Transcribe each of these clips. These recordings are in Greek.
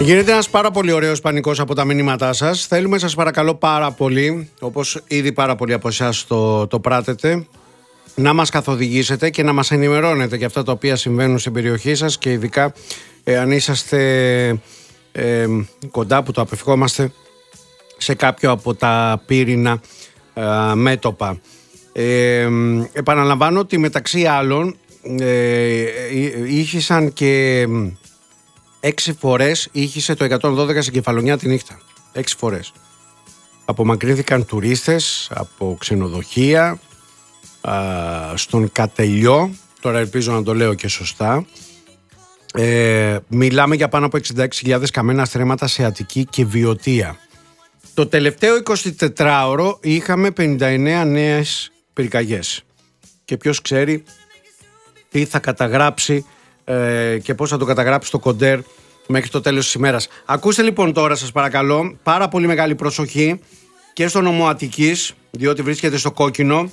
Γίνεται ένας πάρα πολύ ωραίος πανικός από τα μηνύματά σας. Θέλουμε, σας παρακαλώ πάρα πολύ, όπως ήδη πάρα πολλοί από εσάς το πράτετε, να μας καθοδηγήσετε και να μας ενημερώνετε για αυτά τα οποία συμβαίνουν στην περιοχή σας και ειδικά αν είσαστε κοντά, που το απευχόμαστε, σε κάποιο από τα πύρινα μέτωπα. Επαναλαμβάνω ότι μεταξύ άλλων ήχησαν και 6 φορές ήχησε το 112 στην Κεφαλονιά τη νύχτα. 6 φορές. Απομακρύνθηκαν τουρίστες από ξενοδοχεία στον Κατελιό. Τώρα ελπίζω να το λέω και σωστά. Μιλάμε για πάνω από 66.000 καμένα στρέμματα σε Αττική και Βιωτία. Το τελευταίο 24ωρο είχαμε 59 νέες πυρκαγιές. Και ποιος ξέρει τι θα καταγράψει και πώς θα το καταγράψει το κοντέρ μέχρι το τέλος της ημέρας. Ακούστε λοιπόν τώρα, σας παρακαλώ, πάρα πολύ μεγάλη προσοχή και στο νομό Αττικής, διότι βρίσκεται στο κόκκινο.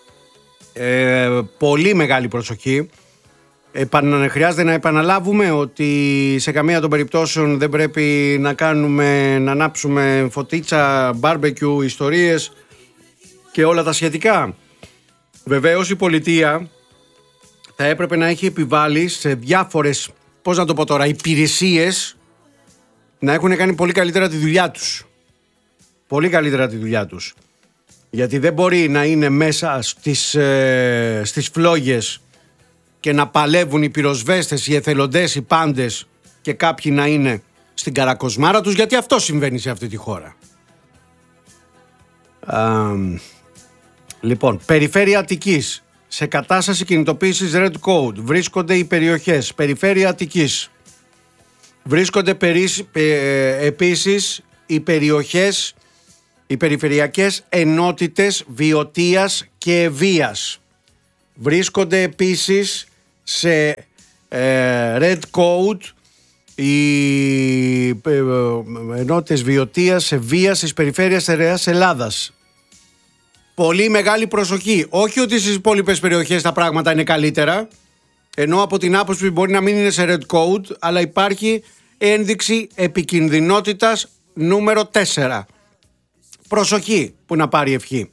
Πολύ μεγάλη προσοχή. Χρειάζεται να επαναλάβουμε ότι σε καμία των περιπτώσεων δεν πρέπει να ανάψουμε φωτίτσα, μπάρμπεκιου, ιστορίες και όλα τα σχετικά. Βεβαίως η πολιτεία θα έπρεπε να έχει επιβάλει σε διάφορες, πώς να το πω τώρα, υπηρεσίες να έχουν κάνει πολύ καλύτερα τη δουλειά τους. Πολύ καλύτερα τη δουλειά τους. Γιατί δεν μπορεί να είναι μέσα στις φλόγες και να παλεύουν οι πυροσβέστες, οι εθελοντές, οι πάντες και κάποιοι να είναι στην καρακοσμάρα τους, γιατί αυτό συμβαίνει σε αυτή τη χώρα. Λοιπόν, περιφέρεια Αττικής. Σε κατάσταση κινητοποίησης Red Code βρίσκονται οι περιοχές Περιφέρεια Αττικής. Βρίσκονται επίσης οι περιφερειακές ενότητες Βιωτίας και Ευβοίας. Βρίσκονται επίσης σε Red Code οι ενότητες Βιωτίας, Ευβοίας της περιφέρειας Στερεάς Ελλάδας. Πολύ μεγάλη προσοχή. Όχι ότι στις υπόλοιπες περιοχές τα πράγματα είναι καλύτερα, ενώ από την άποψη μπορεί να μην είναι σε Red Code, αλλά υπάρχει ένδειξη επικινδυνότητας νούμερο 4. Προσοχή που να πάρει ευχή.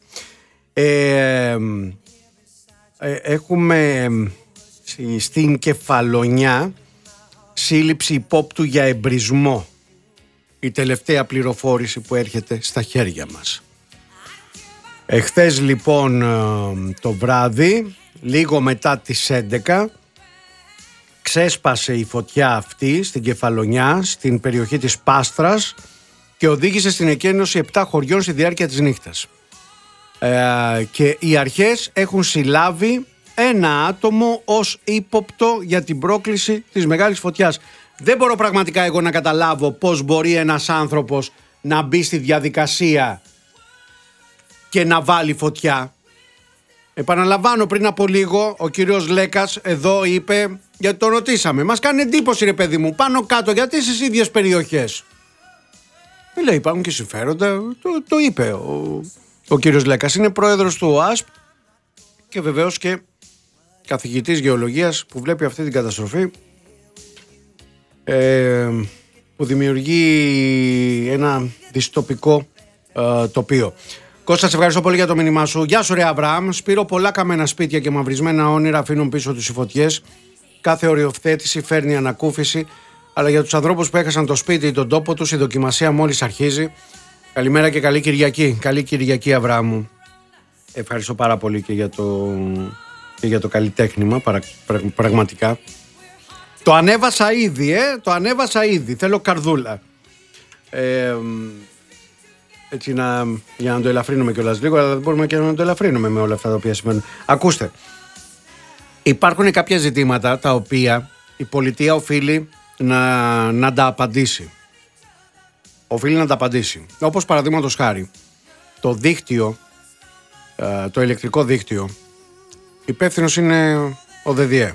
Έχουμε στην Κεφαλονιά σύλληψη υπόπτου για εμπρισμό. Η τελευταία πληροφόρηση που έρχεται στα χέρια μας. Εχθές λοιπόν το βράδυ, λίγο μετά τις 11, ξέσπασε η φωτιά αυτή στην Κεφαλονιά, στην περιοχή της Πάστρας και οδήγησε στην εκένωση 7 χωριών στη διάρκεια της νύχτας. Και οι αρχές έχουν συλλάβει ένα άτομο ως ύποπτο για την πρόκληση της μεγάλης φωτιάς. Δεν μπορώ πραγματικά εγώ να καταλάβω πώς μπορεί ένας άνθρωπος να μπει στη διαδικασία και να βάλει φωτιά. Επαναλαμβάνω, πριν από λίγο ο κύριος Λέκας εδώ είπε, γιατί το ρωτήσαμε, μας κάνει εντύπωση ρε παιδί μου, πάνω κάτω, γιατί στις ίδιες περιοχές. Λέει, υπάρχουν και συμφέροντα, το είπε ο κύριος Λέκας. Είναι πρόεδρος του ΟΑΣΠ και βεβαίως και καθηγητής γεωλογίας που βλέπει αυτή την καταστροφή που δημιουργεί ένα δυστοπικό τοπίο. Κώστα, σε ευχαριστώ πολύ για το μήνυμά σου. Γεια σου ρε Αβραάμ. Σπύρο, πολλά καμένα σπίτια και μαυρισμένα όνειρα αφήνουν πίσω τους οι φωτιές. Κάθε οριοθέτηση φέρνει ανακούφιση, αλλά για τους ανθρώπους που έχασαν το σπίτι ή τον τόπο τους η δοκιμασία μόλις αρχίζει. Καλημέρα και καλή Κυριακή. Καλή Κυριακή Αβραάμου. Ευχαριστώ πάρα πολύ και για το καλλιτέχνημα, πραγματικά. Το ανέβασα ήδη, θέλω καρδούλα. Έτσι για να το ελαφρύνουμε κιόλας λίγο, αλλά δεν μπορούμε και να το ελαφρύνουμε με όλα αυτά τα οποία σημαίνουν. Ακούστε, υπάρχουν κάποια ζητήματα τα οποία η πολιτεία οφείλει να τα απαντήσει. Όπως παραδείγματος χάρη, το δίκτυο, το ηλεκτρικό δίκτυο, υπεύθυνος είναι ο ΔΔΕ.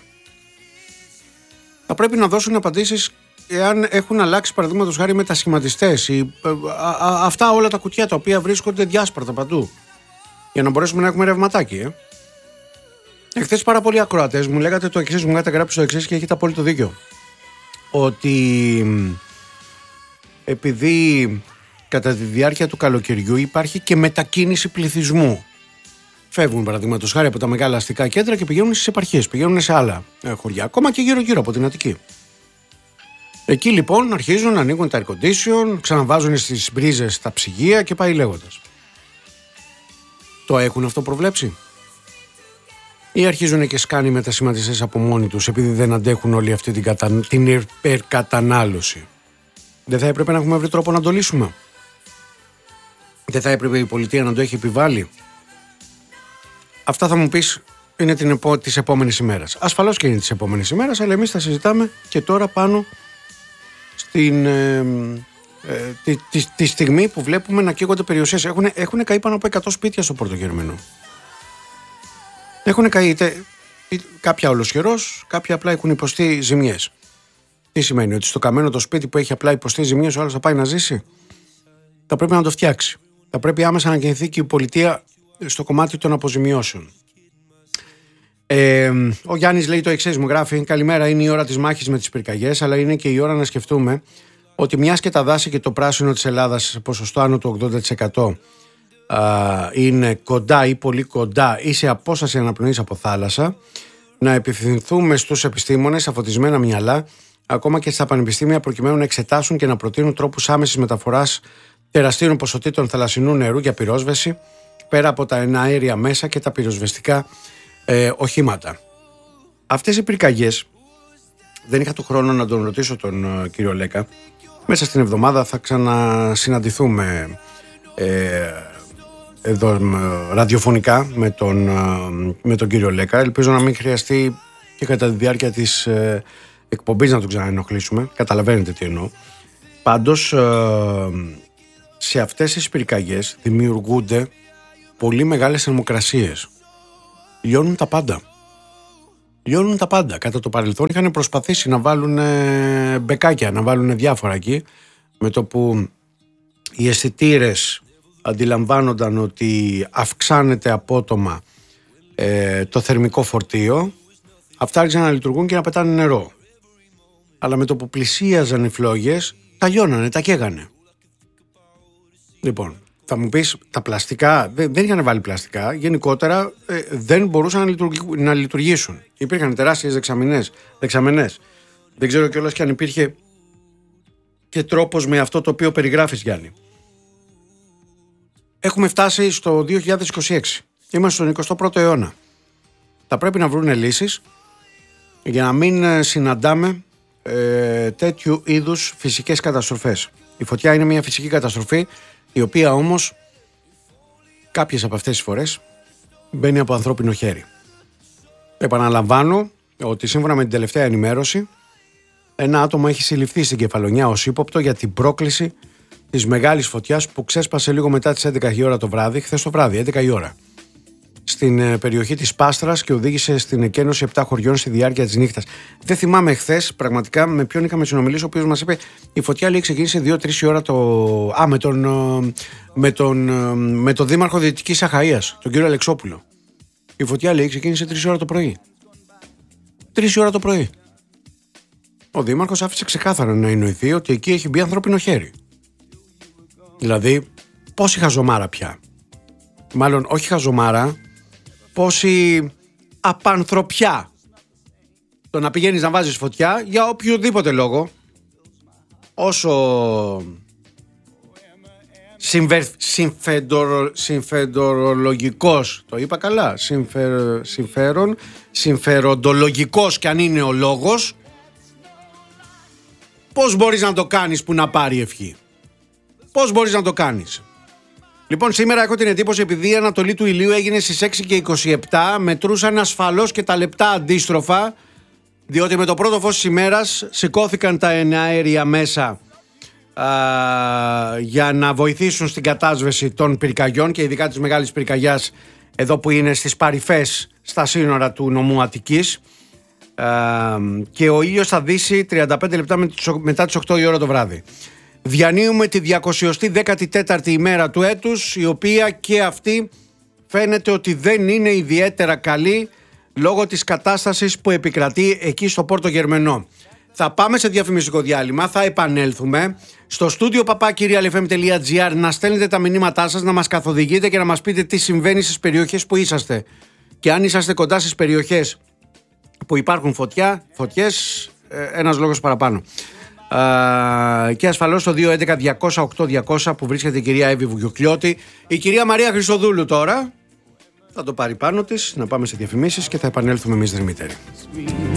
Θα πρέπει να δώσουν απαντήσεις εάν έχουν αλλάξει παραδείγματος χάρη μετασχηματιστές ή αυτά όλα τα κουτιά τα οποία βρίσκονται διάσπαρτα παντού, για να μπορέσουμε να έχουμε ρευματάκι. Εχθές πάρα πολλοί ακροατές μου λέγατε το εξής, μου είχατε γράψει το εξής και έχετε απόλυτο δίκιο, ότι επειδή κατά τη διάρκεια του καλοκαιριού υπάρχει και μετακίνηση πληθυσμού. Φεύγουν παραδείγματος χάρη από τα μεγάλα αστικά κέντρα και πηγαίνουν στις επαρχίες, πηγαίνουν σε άλλα χωριά, ακόμα και γύρω-γύρω από την Αττική. Εκεί λοιπόν αρχίζουν να ανοίγουν τα air condition, ξαναβάζουν στις μπρίζες τα ψυγεία και πάει λέγοντας. Το έχουν αυτό προβλέψει? Ή αρχίζουν και σκάνει μετασχηματιστές από μόνοι τους επειδή δεν αντέχουν όλη αυτή την υπερκατανάλωση? Δεν θα έπρεπε να έχουμε βρει τρόπο να το λύσουμε? Δεν θα έπρεπε η πολιτεία να το έχει επιβάλει? Αυτά θα μου πεις είναι της επόμενης ημέρας. Ασφαλώς και είναι της επόμενης ημέρας, αλλά εμείς θα συζητάμε και τώρα πάνω τη στιγμή που βλέπουμε να καίγονται περιουσίες. Έχουν καεί πάνω από 100 σπίτια στο Πρωτογερμενό. Έχουν καεί κάποια ολοσχερός, κάποια απλά έχουν υποστεί ζημιές. Τι σημαίνει? Ότι στο καμένο το σπίτι που έχει απλά υποστεί ζημιές ο άλλος θα πάει να ζήσει? Θα πρέπει να το φτιάξει. Θα πρέπει άμεσα να κινηθεί και η πολιτεία στο κομμάτι των αποζημιώσεων. Ο Γιάννης λέει το εξής, μου γράφει: καλημέρα, είναι η ώρα της μάχης με τις πυρκαγιές, αλλά είναι και η ώρα να σκεφτούμε ότι μιας και τα δάση και το πράσινο της Ελλάδας σε ποσοστό άνω του 80% είναι κοντά ή πολύ κοντά ή σε απόσταση αναπνοής από θάλασσα, να επιθυμηθούμε στους επιστήμονες, αφωτισμένα μυαλά, ακόμα και στα πανεπιστήμια, προκειμένου να εξετάσουν και να προτείνουν τρόπους άμεσης μεταφοράς τεραστίων ποσοτήτων θαλασσινού νερού για πυρόσβεση, πέρα από τα εναέρια μέσα και τα πυροσβεστικά οχήματα. Αυτές οι πυρκαγιές, δεν είχα το χρόνο να τον ρωτήσω τον κύριο Λέκα. Μέσα στην εβδομάδα θα ξανασυναντηθούμε εδώ ραδιοφωνικά με τον κύριο Λέκα. Ελπίζω να μην χρειαστεί και κατά τη διάρκεια της εκπομπής να τον ξαναενοχλήσουμε. Καταλαβαίνετε τι εννοώ. Πάντως σε αυτές τις πυρκαγιές δημιουργούνται πολύ μεγάλες θερμοκρασίες. Λιώνουν τα πάντα. Λιώνουν τα πάντα. Κατά το παρελθόν είχαν προσπαθήσει να βάλουν μπεκάκια, να βάλουν διάφορα εκεί, με το που οι αισθητήρες αντιλαμβάνονταν ότι αυξάνεται απότομα το θερμικό φορτίο, αυτά άρχισαν να λειτουργούν και να πετάνε νερό. Αλλά με το που πλησίαζαν οι φλόγες, τα λιώνανε, τα καίγανε. Λοιπόν, θα μου πεις, τα πλαστικά, δεν είχαν βάλει πλαστικά, γενικότερα δεν μπορούσαν να λειτουργήσουν. Υπήρχαν τεράστιες δεξαμενές. Δεν ξέρω κιόλας κι αν υπήρχε και τρόπος με αυτό το οποίο περιγράφεις, Γιάννη. Έχουμε φτάσει στο 2026. Είμαστε στον 21ο αιώνα. Θα πρέπει να βρουν λύσεις για να μην συναντάμε τέτοιου είδους φυσικές καταστροφές. Η φωτιά είναι μια φυσική καταστροφή, η οποία όμως κάποιες από αυτές τις φορές μπαίνει από ανθρώπινο χέρι. Επαναλαμβάνω ότι σύμφωνα με την τελευταία ενημέρωση, ένα άτομο έχει συλληφθεί στην Κεφαλονιά ως ύποπτο για την πρόκληση της μεγάλης φωτιάς που ξέσπασε λίγο μετά τις 11 η ώρα το βράδυ, χθες το βράδυ, 11 η ώρα, στην περιοχή της Πάστρας και οδήγησε στην εκένωση 7 χωριών στη διάρκεια της νύχτας. Δεν θυμάμαι χθες πραγματικά με ποιον είχαμε συνομιλήσει, ο οποίος μας είπε η φωτιά λέει ξεκίνησε 2-3 η ώρα με τον δήμαρχο Δυτικής Αχαΐας, τον κύριο Αλεξόπουλο. Η φωτιά λέει ξεκίνησε 3 η ώρα το πρωί. 3 η ώρα το πρωί. Ο δήμαρχος άφησε ξεκάθαρα να εννοηθεί ότι εκεί έχει μπει ανθρώπινο χέρι. Δηλαδή, πόση χαζομάρα πια. Μάλλον όχι χαζομάρα, πόση απανθρωπιά. Το να πηγαίνεις να βάζεις φωτιά για οποιοδήποτε λόγο, όσο συμφεροντολογικός, το είπα καλά, συμφεροντολογικός κι αν είναι ο λόγος, πώς μπορείς να το κάνεις που να πάρει ευχή? Πώς μπορείς να το κάνεις? Λοιπόν, σήμερα έχω την εντύπωση, επειδή η ανατολή του ηλίου έγινε στις 6 και 27, μετρούσαν ασφαλώς και τα λεπτά αντίστροφα, διότι με το πρώτο φως της ημέρας σηκώθηκαν τα εναέρια μέσα για να βοηθήσουν στην κατάσβεση των πυρκαγιών και ειδικά της μεγάλης πυρκαγιάς εδώ που είναι στις Παρυφές στα σύνορα του νομού Αττικής, και ο ήλιος θα δύσει 35 λεπτά μετά τις 8 η ώρα το βράδυ. Διανύουμε τη 214η ημέρα του έτους, η οποία και αυτή φαίνεται ότι δεν είναι ιδιαίτερα καλή λόγω της κατάστασης που επικρατεί εκεί στο Πόρτο Γερμενό. Θα πάμε σε διαφημιστικό διάλειμμα, θα επανέλθουμε στο στούντιο papakirialfm.gr να στέλνετε τα μηνύματά σας, να μας καθοδηγείτε και να μας πείτε τι συμβαίνει στις περιοχές που είσαστε. Και αν είσαστε κοντά στις περιοχές που υπάρχουν φωτιές, ένας λόγος παραπάνω. Και ασφαλώς στο 211-200-8200 που βρίσκεται η κυρία Εύη Βουγιουκλιώτη. Η κυρία Μαρία Χρυσοδούλου τώρα θα το πάρει πάνω της, να πάμε σε διαφημίσεις και θα επανέλθουμε εμείς, Δρυμύτερη.